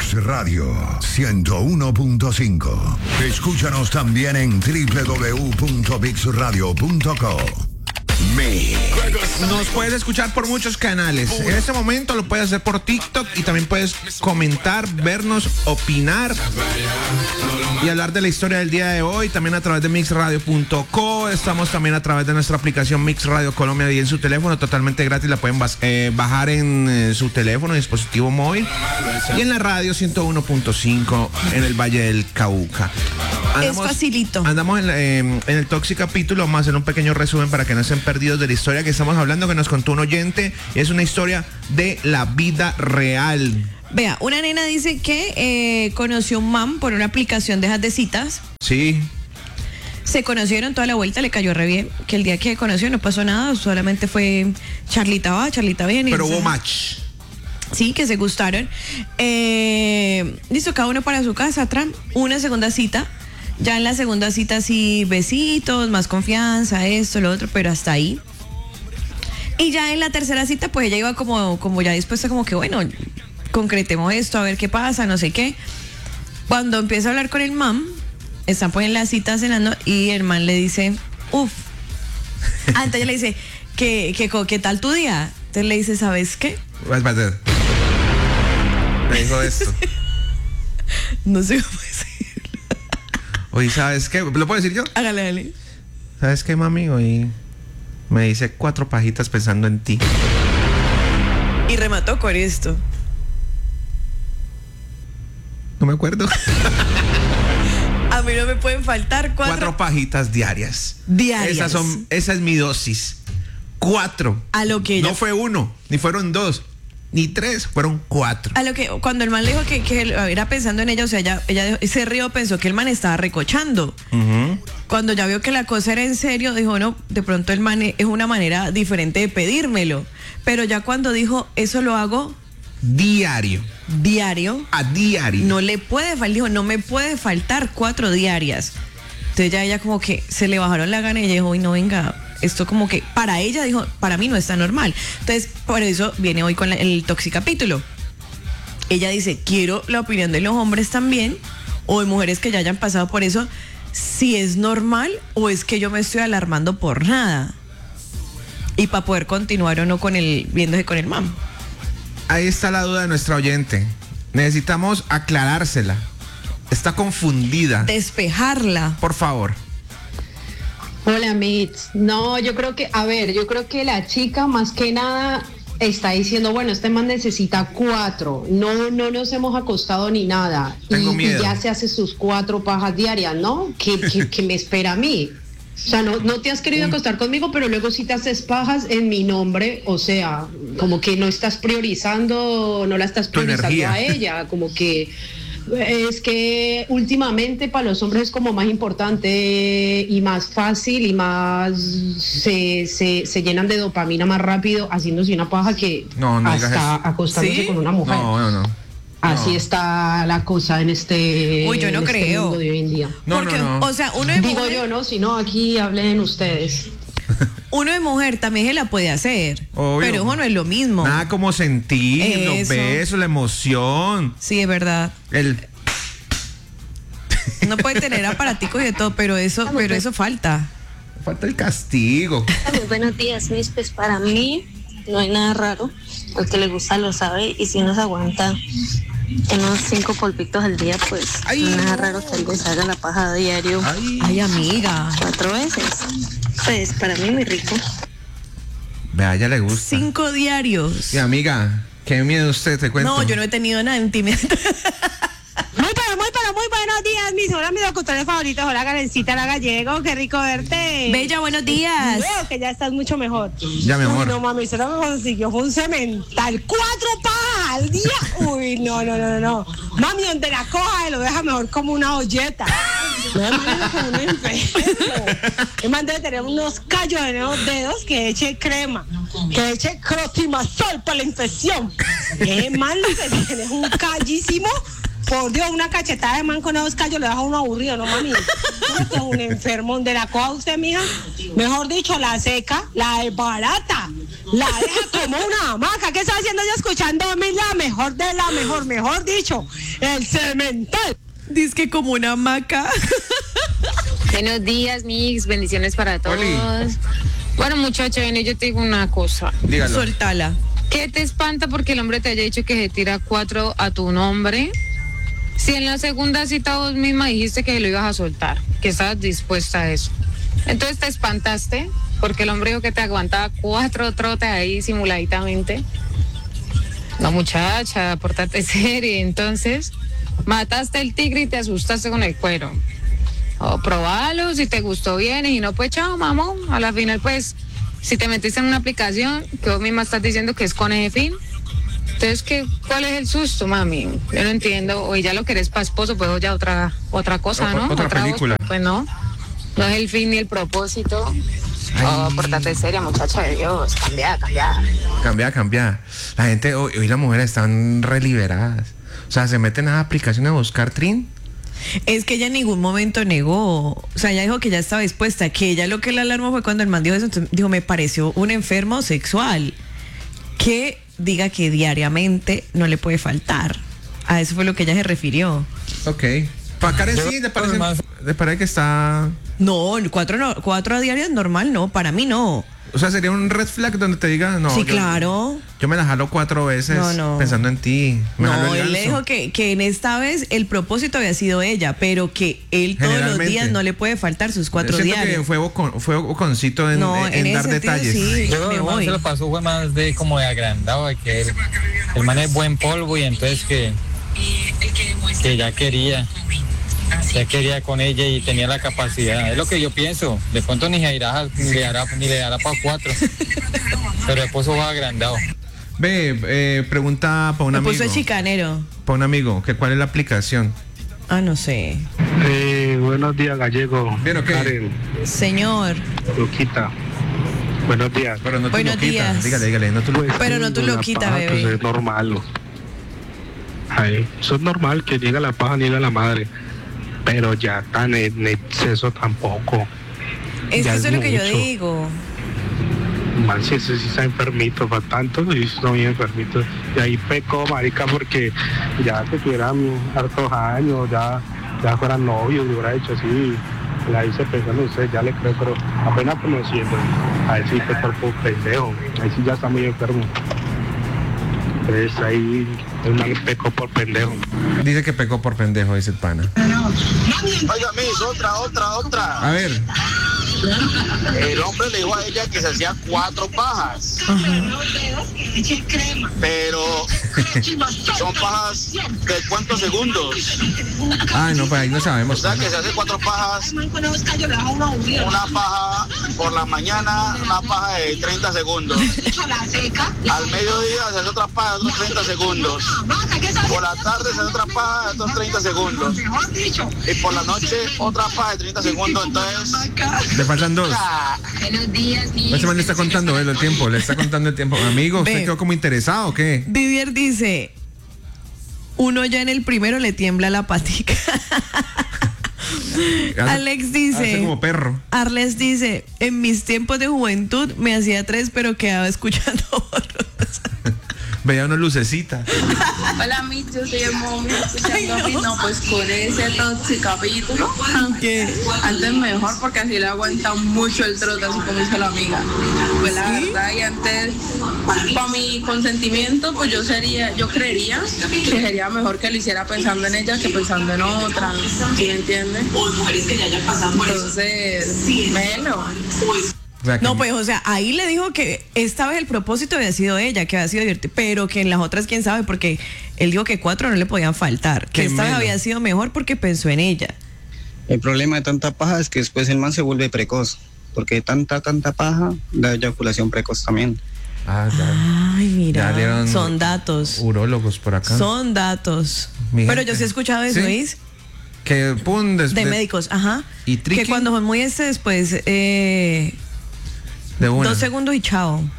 Mix Radio 101.5. Escúchanos también en www.mixradio.co. Nos puedes escuchar por muchos canales. En este momento lo puedes hacer por TikTok y también puedes comentar, vernos, opinar y hablar de la historia del día de hoy. También a través de mixradio.co. Estamos también a través de nuestra aplicación Mix Radio Colombia y en su teléfono totalmente gratis. La pueden bajar en su teléfono, dispositivo móvil, y en la radio 101.5 en el Valle del Cauca. Es facilito. Andamos en el Toxic Capítulo. Vamos a hacer un pequeño resumen para que no estén perdidos de la historia que estamos hablando, que nos contó un oyente. Es una historia de la vida real. Vea, una nena dice que conoció un man por una aplicación de esas de citas. Sí. Se conocieron toda la vuelta, le cayó re bien. Que el día que conoció no pasó nada, solamente fue charlita va, charlita viene. Pero hubo match. Sí, que se gustaron. Listo, cada uno para su casa, una segunda cita. Ya en la segunda cita sí, besitos, más confianza, esto, lo otro, pero hasta ahí. Y ya en la tercera cita, pues ella iba como ya dispuesta, como que bueno, concretemos esto, a ver qué pasa, no sé qué. Cuando empieza a hablar con el man, están pues en la cita cenando y el man le dice, Entonces ella le dice, ¿qué tal tu día? Entonces le dice, ¿sabes qué? Espérate. Me dijo esto. No sé cómo decir. Oye, ¿sabes qué? ¿Lo puedo decir yo? Hágale. ¿Sabes qué, mami? Hoy me hice 4 pajitas pensando en ti. Y remató con esto. No me acuerdo. A mí no me pueden faltar 4 pajitas diarias. Esa es mi dosis. 4. A lo que ella... No fue 1, ni fueron 2. Ni 3, fueron 4. A lo que cuando el man le dijo que era pensando en ella, o sea, ella se rió, pensó que el man estaba recochando. Uh-huh. Cuando ya vio que la cosa era en serio, dijo, no, de pronto el man es una manera diferente de pedírmelo. Pero ya cuando dijo, eso lo hago diario. A diario. No le puede faltar, dijo, no me puede faltar 4 diarias. Entonces ya ella como que se le bajaron la gana y ella dijo, uy, no, venga, esto como que para ella, dijo, para mí no está normal. Entonces, por eso viene hoy con el Toxicapítulo. Ella dice, quiero la opinión de los hombres también, o de mujeres que ya hayan pasado por eso, si es normal o es que yo me estoy alarmando por nada. Y para poder continuar o no viéndose con el man. Ahí está la duda de nuestra oyente. Necesitamos aclarársela. Está confundida. Despejarla. Por favor. Hola, Mitz. No, yo creo que la chica más que nada está diciendo, bueno, este man necesita 4. No nos hemos acostado ni nada. Tengo miedo. Y ya se hace sus 4 pajas diarias, ¿no? ¿Qué me espera a mí? O sea, no te has querido acostar conmigo, pero luego sí te haces pajas en mi nombre. O sea, como que no la estás priorizando a ella. Como que es que últimamente para los hombres es como más importante y más fácil y más se llenan de dopamina más rápido haciéndose una paja que hasta acostándose ¿Sí? con una mujer. No. Así está la cosa en yo no creo. mundo de hoy en día. Porque, o sea, uno de Digo mujer, yo, ¿no? Si no, aquí hablen ustedes. uno de mujer también se la puede hacer. Obvio. Pero eso no es lo mismo. Nada como sentir Eso. los besos, la emoción. Sí, es verdad. No puede tener aparaticos y de todo, pero eso falta. Falta el castigo. Muy buenos días, mis. Pues para mí no hay nada raro. Al que le gusta lo sabe, y si nos aguanta unos 5 polvitos al día, pues no es nada raro que él les haga la paja a diario. Ay, amiga. 4 veces. Pues para mí muy rico. Vea, a ella le gusta. 5 diarios. Y amiga, qué miedo usted, te cuento. No, yo no he tenido nada de intimidad. Muy buenos días, mis locutores favoritos. Hola, Karencita, la Gallego, qué rico verte. Bella, buenos días. Veo que ya estás mucho mejor. Ya, mi amor. Uy, no, mami, se lo consiguió, fue un cemental. 4 pajas al día. Uy, no. Mami, donde la coja, lo deja mejor como una olleta. No me mandes como un enfermo. Me mandé de tener unos callos en los dedos, que eche crema, que eche crotimazol para la infección. Qué mal lo que tienes, un callísimo. Por Dios, una cachetada de man con esos callos le deja a uno aburrido, ¿no, mami? Usted es un enfermo. ¿De la coja usted, mija? Mejor dicho, la seca, la desbarata, la deja como una hamaca. ¿Qué está haciendo ella escuchando a mí? La mejor de la mejor dicho, el cemental. Dice que como una hamaca. Buenos días, Mix. Bendiciones para todos. Oli. Bueno, muchacho, ven, yo te digo una cosa. Dígalo. Soltala. ¿Qué te espanta porque el hombre te haya dicho que se tira 4 a tu nombre? Si en la segunda cita vos misma dijiste que lo ibas a soltar, que estabas dispuesta a eso. Entonces te espantaste porque el hombre dijo que te aguantaba 4 trotes ahí simuladamente. No, muchacha, pórtate seria. Entonces, mataste el tigre y te asustaste con el cuero. O probalo, si te gustó bien, y no, pues chao, mamón. A la final, pues, si te metiste en una aplicación que vos misma estás diciendo que es con ese fin, entonces, ¿cuál es el susto, mami? Yo no entiendo. O ya lo querés para esposo, pues ya otra cosa, ¿no? Otra película. Pues no es el fin ni el propósito. Oh, pórtate seria, muchacha de Dios. Cambia. La gente, hoy las mujeres están reliberadas. O sea, se meten a la aplicación a buscar trin. Es que ella en ningún momento negó, o sea, ella dijo que ya estaba dispuesta, que ella lo que la alarmó fue cuando el man dijo eso, entonces dijo, me pareció un enfermo sexual, que diga que diariamente no le puede faltar. A eso fue lo que ella se refirió. Ok. Para Karen sí, ¿le parece que está...? No, 4 diarias normal, no, para mí no. O sea, sería un red flag donde te diga, no. Sí, claro. Yo me la jalo 4 veces pensando en ti. No, él le dijo que en esta vez el propósito había sido ella, pero que él todos los días no le puede faltar sus 4 diarias. Que fue boconcito en dar detalles. Sí, yo creo que se lo pasó fue más de como de agrandado, de que el man es buen polvo y entonces que ya quería con ella y tenía la capacidad. Es lo que yo pienso. De pronto ni le dará para 4. Pero el esposo va agrandado. Pregunta para un amigo. El esposo es chicanero. Para un amigo, ¿cuál es la aplicación? No sé. Buenos días, Gallego. ¿Bien o qué? Karen. Señor. Luquita. Buenos días. Pero no Buenos días. Dígale, no tú lo Pero no tú lo quita, bebé. Pues es normal. Eso es normal, que llega la paja, llega la madre. Pero ya tan en exceso tampoco. Es que eso es lo que yo digo. Man, si ese sí está enfermito, para tanto, y está bien enfermito. Y ahí pecó, marica, porque ya que tuvieran hartos años, ya fueran novios, le hubiera hecho así. La hice pensando en usted, ya le creo, pero apenas conociendo. Ahí sí pecó por pendejo. Ahí sí ya está muy enfermo. Entonces ahí el man pecó por pendejo. Dice que pecó por pendejo, dice el pana. Oiga, Miss, otra. A ver. El hombre le dijo a ella que se hacía 4 pajas. Pero son pajas de ¿cuántos segundos? No, pues ahí no sabemos. O sea que se hace 4 pajas. Una paja por la mañana, una paja de 30 segundos. Al mediodía se hace otra paja de otros 30 segundos. Por la tarde se hace otra paja de otros 30 segundos. Y por la noche otra paja de 30 segundos. Entonces le faltan 2. Buenos días, Ese man le está contando el tiempo, Amigo, ¿usted quedó como interesado o qué? Didier dice, uno ya en el primero le tiembla la patica. Alex dice, hace como perro. Arles dice, en mis tiempos de juventud me hacía 3, pero quedaba escuchando borrosa. Veía una lucecita. Hola, Mitch, yo soy el mommy escuchando. No, pues con ese tóxico capítulo. ¿Qué? Antes mejor porque así le aguanta mucho el trote, así como hizo la amiga. Pues la verdad, y antes, para mi consentimiento, pues yo creería que sería mejor que lo hiciera pensando en ella que pensando en otra. ¿Sí me entiendes? Entonces, melo. No, pues, o sea, ahí le dijo que esta vez el propósito había sido ella, que había sido divertido, pero que en las otras, quién sabe, porque él dijo que 4 no le podían faltar, que esta vez había sido mejor porque pensó en ella. El problema de tanta paja es que después el man se vuelve precoz, porque tanta paja da eyaculación precoz también. Ay, mira, son datos. Urólogos por acá. Son datos. Pero yo sí he escuchado eso, ¿veis? Que de médicos, ajá. Y que cuando son muy después, de 2 segundos y chao.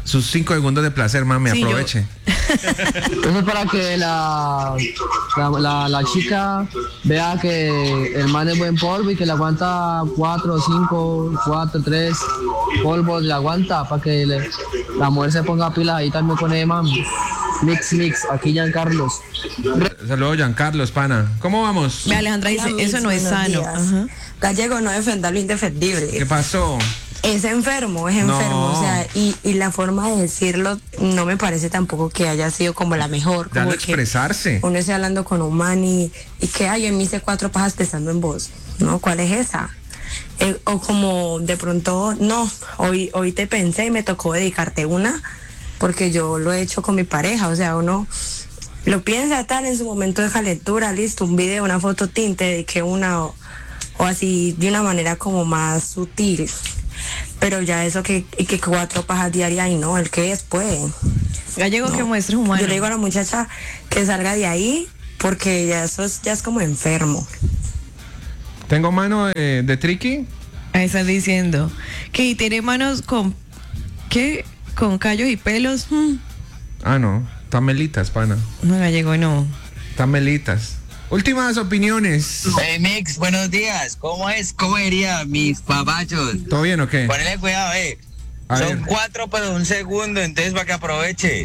Sus 5 segundos de placer, mami, Sí, aproveche. Eso es para que la chica vea que el man es buen polvo y que le aguanta 4, 5, 4, 3 polvos, le aguanta para que la mujer se ponga pilas ahí también con el man. Mix, aquí Giancarlos. Saludos, Giancarlos, pana. ¿Cómo vamos? Alejandra dice, eso no es sano. Ajá. Gallego, no defenda lo indefendible. ¿Qué pasó? Es enfermo, No. o sea, y la forma de decirlo no me parece tampoco que haya sido como la mejor. Ya Como no expresarse. Uno esté hablando con un man y que ay, yo me hice 4 pajas pensando en vos, ¿no? ¿Cuál es esa? O como de pronto, no, hoy te pensé y me tocó dedicarte una, porque yo lo he hecho con mi pareja, o sea, uno lo piensa tal en su momento de calentura, listo, un video, una foto, te dediqué una o así de una manera como más sutil. Pero ya eso que 4 pajas diarias y no, el que es pues. Gallego, no. Que muestres humano. Yo le digo a la muchacha que salga de ahí porque ya eso ya es como enfermo. ¿Tengo mano de triqui? Ahí estás diciendo. Que tiene manos con... ¿Qué? Con callos y pelos. Ah, no. Tamelitas, pana. No, Gallego, no. Tamelitas. Últimas opiniones. Hey Mix, buenos días. ¿Cómo es? ¿Cómo diría mis papachos? ¿Todo bien o qué? Ponele cuidado, Son 4 pero 1 segundo, entonces para que aproveche.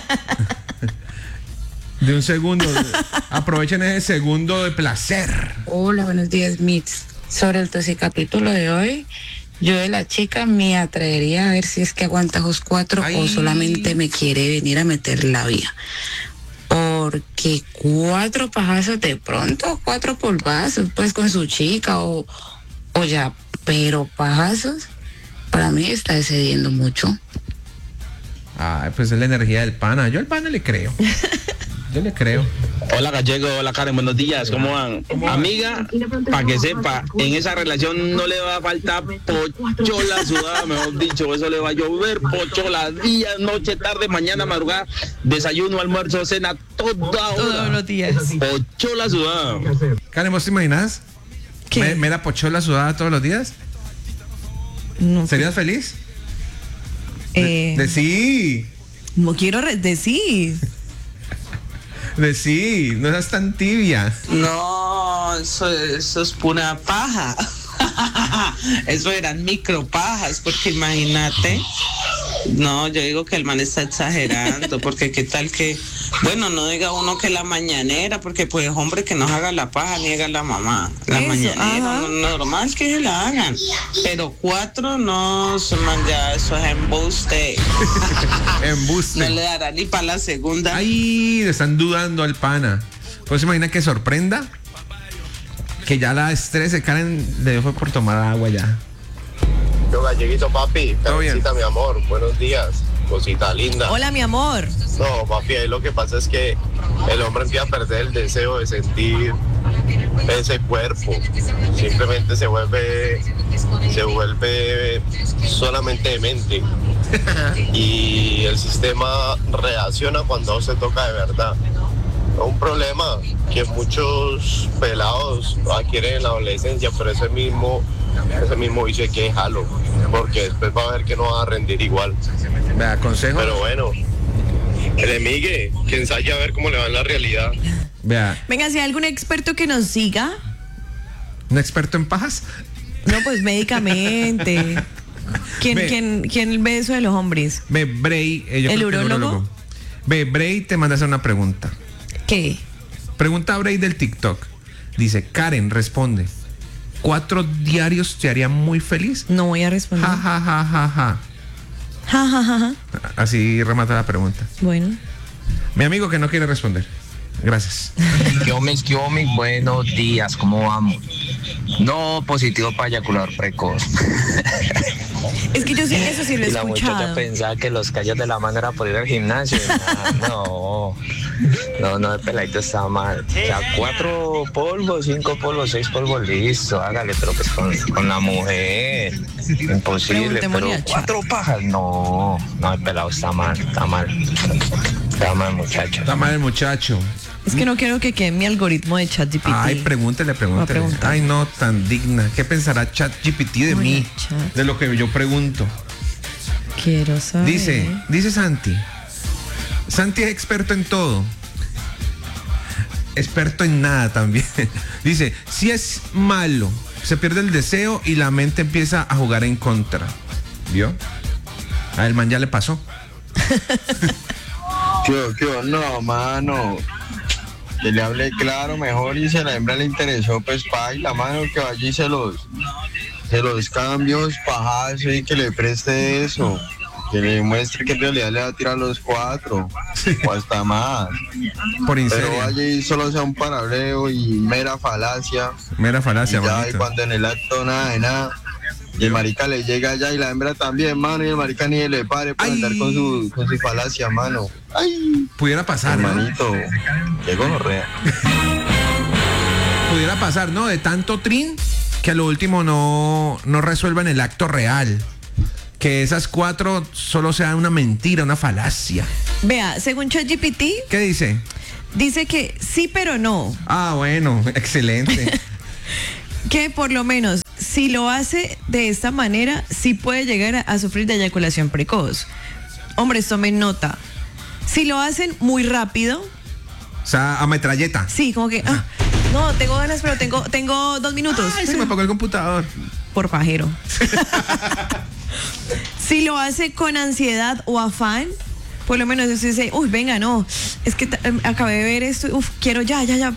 De 1 segundo. Aprovechen ese segundo de placer. Hola, buenos días, Mix. Sobre el capítulo de hoy, yo de la chica me atrevería a ver si es que aguanta los 4 o solamente me quiere venir a meter la vía. Porque 4 pajazos de pronto, 4 polvazos, pues con su chica o ya, pero pajazos, para mí está excediendo mucho. Ay, pues es la energía del pana. Yo al pana le creo. Yo le creo. Hola Gallego, hola Karen, buenos días, ¿cómo van? Amiga, para que sepa, en esa relación no le va a faltar pochola sudada, mejor dicho, eso le va a llover pochola, días, noche, tarde, mañana, madrugada, desayuno, almuerzo, cena, todos los días. Pochola sudada. Karen, ¿vos te imaginas? ¿Qué? ¿Mera pochola sudada todos los días? No. ¿Serías feliz? De sí. No quiero decir. De sí, no seas tan tibia. No, eso es pura paja. Eso eran micropajas, porque imagínate. No, yo digo que el man está exagerando, porque qué tal que, bueno, no diga uno que la mañanera, porque pues hombre que no haga la paja, ni haga la mamá. La mañanera, normal que la hagan, pero 4 no, man, ya eso es embuste. Embuste. No le dará ni para la segunda. Ay, le están dudando al pana. Pues imagina que sorprenda que ya la estrés de Karen le fue por tomar agua ya. Yo, Galleguito, papi, Karencita, mi amor, buenos días, cosita linda. Hola, mi amor. No, papi, ahí lo que pasa es que el hombre empieza a perder el deseo de sentir ese cuerpo. Simplemente se vuelve solamente de mente. Y el sistema reacciona cuando se toca de verdad. Un problema que muchos pelados adquieren en la adolescencia, pero ese mismo vicio hay que dejarlo, porque después va a ver que no va a rendir igual. Me aconsejo. Pero bueno, el emigue, que ensaye a ver cómo le va en la realidad. Vea. Venga, si hay algún experto que nos siga. ¿Un experto en pajas? No, pues médicamente. ¿Quién ve eso de los hombres? Ve, Bray, ¿El urólogo? Ve, Bray te manda a hacer una pregunta. ¿Qué? Pregunta a Bray del TikTok. Dice, Karen, responde. ¿4 diarios te harían muy feliz? No voy a responder. Ja, ja, ja, ja, ja. Ja, ja, ja, ja. Así remata la pregunta. Bueno. Mi amigo que no quiere responder. Gracias. ¿Qué hombres, buenos días, ¿cómo vamos? No, positivo para eyaculador precoz. Es que yo sí, eso sí lo he y la escuchado. muchacha pensaba que los callos de la mano era por ir al gimnasio. No, de peladito está mal. O sea, 4 polvos, 5 polvos, 6 polvos, listo, hágale, pero pues con la mujer, imposible. Pero 4 pajas, no, el pelado está mal el muchacho. Está mal el muchacho. Es que no quiero que quede mi algoritmo de ChatGPT. Ay, pregúntele. Ay, no, tan digna. ¿Qué pensará ChatGPT de mí? De lo que yo pregunto. Quiero saber. Dice Santi. Santi es experto en todo. Experto en nada también. Dice, si es malo, se pierde el deseo y la mente empieza a jugar en contra. ¿Vio? A el man ya le pasó. ¿Qué? No, mano. Que le hable claro mejor y si a la hembra le interesó, pues la mano que vaya y se los cambios, pajazo y que le preste eso. Que le muestre que en realidad le va a tirar los 4 o hasta más. Por inserio. Pero vaya y solo sea un parabreo y mera falacia. Mera falacia, y ya, manito. y cuando en el acto nada de nada. Y el marica le llega allá y la hembra también, mano, y el marica ni le pare para andar con su falacia, mano. Ay. Pudiera pasar, hermanito, qué gonorrea. Pudiera pasar, ¿no? De tanto trin que a lo último no resuelvan el acto real. Que esas 4 solo sean una mentira, una falacia. Vea, según ChatGPT. ¿Qué dice? Dice que sí, pero no. Ah, bueno, excelente. Que por lo menos, si lo hace de esta manera, sí puede llegar a sufrir de eyaculación precoz. Hombres, tomen nota. Si lo hacen muy rápido. O sea, a metralleta. Sí, como que, no, tengo ganas, pero tengo 2 minutos. Ay, se me apagó el computador. Por pajero. Si lo hace con ansiedad o afán, por lo menos usted dice, uy, venga, no, es que acabé de ver esto, quiero ya,